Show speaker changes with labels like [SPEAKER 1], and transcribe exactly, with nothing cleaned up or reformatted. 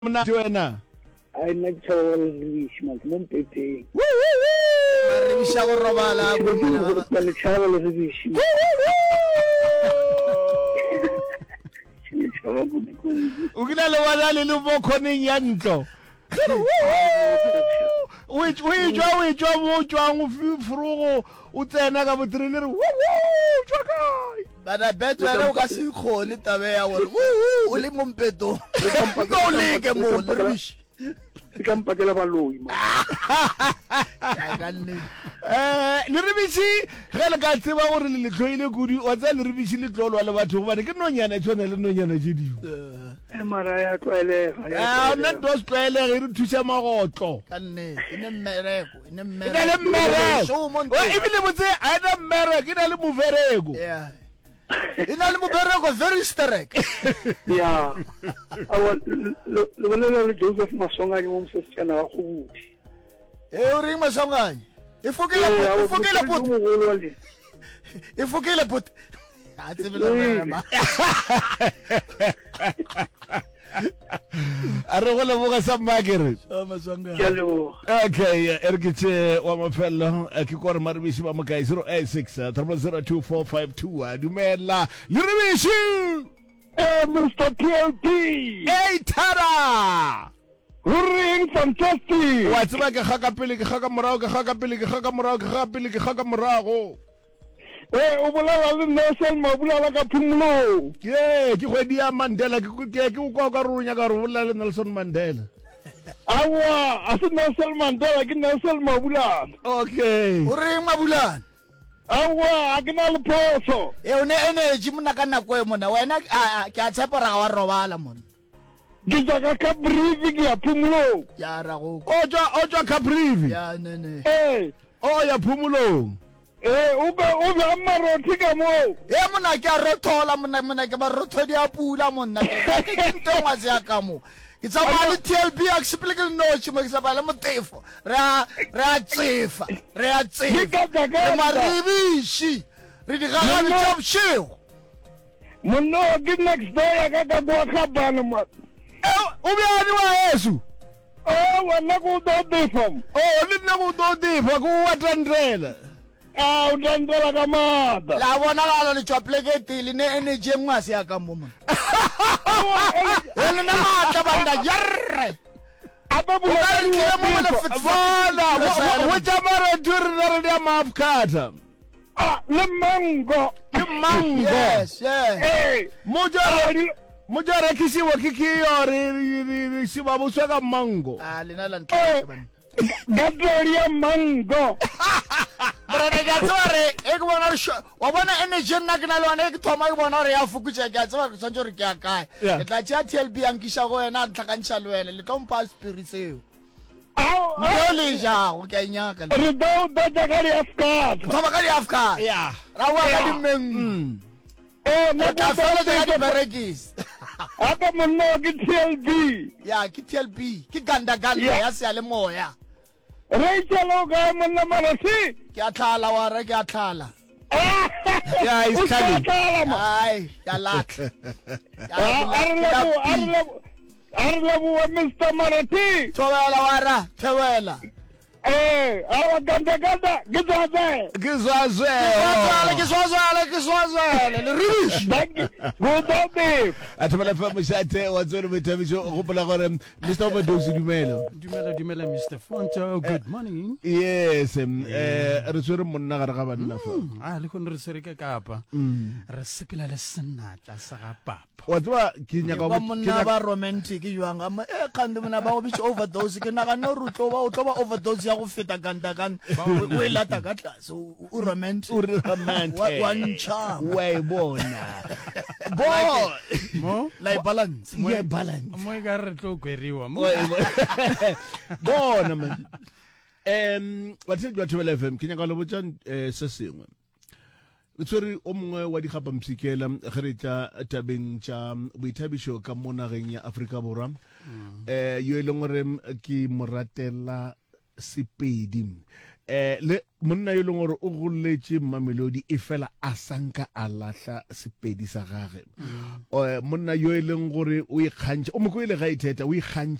[SPEAKER 1] Mna wena
[SPEAKER 2] ai na tshwara lebishi motho mo mpeteng
[SPEAKER 3] re bisha go robala go
[SPEAKER 2] go ka le tshwara le lebishi
[SPEAKER 1] o kila le wala le le mo khoneng ya ntlo o e tswa o e tswa mo tswa go furugo o tsena ka botrele re wo wo tswa kai
[SPEAKER 3] bana beto ya go ka se khole tabe ya gore o le mo mpeto go leke mo le bishi
[SPEAKER 2] ka mpakela baloi ma
[SPEAKER 1] eh le re bishi ge le ka tseba gore le tloile kudi o tsa le re bishi le tlolwa le batho ba ke nonyana tshwana le nonyana je di
[SPEAKER 2] e mara ya tloelega
[SPEAKER 1] ah nna ndo tloelega re thusa magotlo
[SPEAKER 3] ka nne ine mmereko ine mmereko
[SPEAKER 1] ina le mmereko o ebile botse a ina mmereko ina le movereko
[SPEAKER 3] yeah ina le movereko very strict
[SPEAKER 2] ya awa le bona le Joseph Masongane mo msetsana wa go buti
[SPEAKER 3] e o ring Masongane e fokela e fokela pot e fokela pot a tsebela ba
[SPEAKER 1] a re go le boga sa makere
[SPEAKER 3] Masongane
[SPEAKER 2] hello
[SPEAKER 1] okay erketse wa mafelo ke gore maribishi ba mokai zero eight six zero zero two four five two dumela liribishi
[SPEAKER 2] eh Mister T L P
[SPEAKER 1] hey tara
[SPEAKER 2] ring fantastic
[SPEAKER 1] wa tseba ke ga ka pele ke ga ka morago ke ga ka pele ke ga ka morago ke ga pele ke ga ka morago
[SPEAKER 2] eh o bolela le Nelson Mandela ka phumulo
[SPEAKER 1] ye ke go dia Mandela ke ke ke go ka runya ka ro bolela le Nelson Mandela
[SPEAKER 2] awa a se Nelson Mandela ke Nelson Mandela
[SPEAKER 1] okay
[SPEAKER 3] o ring Mabulana
[SPEAKER 2] awa a ke na le phoso
[SPEAKER 3] e o ne energy mona ka nako e mona wena ke a tshepara wa robala mona
[SPEAKER 2] ke jaaka ka brief ke ya phumulo
[SPEAKER 3] ya ra go
[SPEAKER 1] o tswa o tswa Caprivi
[SPEAKER 3] ya nene
[SPEAKER 2] eh
[SPEAKER 1] o ya phumulong
[SPEAKER 2] eh o be o be amarothi ka mo
[SPEAKER 3] e mona ke a rothola mona mona ke ba rothodi a pula mona ke ntongwa se ya ka mo ke tsa ba le T L B a explain no chimo ke sa ba le motefo ra ra tsefa ra tsefa re maribishi re di gaga le tshego
[SPEAKER 2] mono ke next day ya ka ka bo ka bana mo
[SPEAKER 1] o be ani wa Yesu
[SPEAKER 2] oh wena go do defam
[SPEAKER 1] o le nna go do difa go wa tandrela
[SPEAKER 2] ah o dandela ka mata
[SPEAKER 3] la bona la le chopleke tile ne energy ngwa se ya ka mo mona ene na mata banda yarre
[SPEAKER 2] aba bu
[SPEAKER 3] ka le mo le
[SPEAKER 1] bona wo jamara durna re ya mafkata
[SPEAKER 2] ah le mango
[SPEAKER 1] ke mango
[SPEAKER 3] yes yes
[SPEAKER 2] eh
[SPEAKER 1] mojara mojara kisiwa kikiyore siba buswa ka mango
[SPEAKER 3] ah lena la ntla bana
[SPEAKER 2] Gadoria mango
[SPEAKER 3] Brother ga tsore e go bona wa bona energy nna ke na le one ke thoma ke bona re ya fukutse ke a tseba ke tsantse re ke a kae ke tla tsa T L B yang kisha go yena tlhakantsha le wena le tlompha spirit seo
[SPEAKER 2] au
[SPEAKER 3] mo le ja go ke nyaka le
[SPEAKER 2] re do do jaga le afkat
[SPEAKER 3] thoma ka di afka
[SPEAKER 1] ya
[SPEAKER 3] ra wa ka di meng
[SPEAKER 2] eh na
[SPEAKER 3] ka fela ka di berekis
[SPEAKER 2] aba mono ke T L B
[SPEAKER 3] ya ke T L B ke ganda ganda ya se le moya
[SPEAKER 2] Rachel ga monna malasi
[SPEAKER 3] ke a tlhala wa re ke a tlhala
[SPEAKER 1] ya is coming
[SPEAKER 3] ai ya latla
[SPEAKER 2] Arlebu Arlebu Arlebu Mister Marati
[SPEAKER 3] thobela wa ra thobela
[SPEAKER 2] eh awa ganda ganda gizaze
[SPEAKER 1] gizwazwe
[SPEAKER 3] Swazwele ke swazwele ke swazwele le ribish
[SPEAKER 2] go dobe
[SPEAKER 1] athobela fa mosate wa tsone metabiso go pola gore Mister Obadosi dumelo
[SPEAKER 4] Dumela dumela Mister Fonto good morning
[SPEAKER 1] yes eh re tsere monna ga re ga banna fa
[SPEAKER 4] ah le khone re sereke kapa re sepela le senatla sa ga papa
[SPEAKER 1] wa tswa ke nya
[SPEAKER 3] ba
[SPEAKER 1] ka
[SPEAKER 3] monna ba romantic jwang ama e khande mona ba go bitse overdose ke na ga no rutlo ba o tloba overdose ya go feta ganda gan o ilata ka tlase o romantic
[SPEAKER 1] o re romantic
[SPEAKER 3] wa ntsha
[SPEAKER 1] wa bona
[SPEAKER 3] bo
[SPEAKER 4] mo
[SPEAKER 3] like balance
[SPEAKER 1] yeah balance
[SPEAKER 4] mo ga re tlo kweriwa mo
[SPEAKER 1] bona man em wa tshe jwa thobela F M ke nya ka lo botsa se sengwe re tsere o mongwe wa digapa msikela ge re tla tabeng tša boithabišo ka mo nageng ya Afrika Borwa eh yo e leng gore ke moratela sepedi eh le monna yo leng gore o goletse Mamelodi e fela a sanka a lahla sepedi sa gage o monna yo e leng gore o ikgantša o mo go ile ga itheta o ikgantša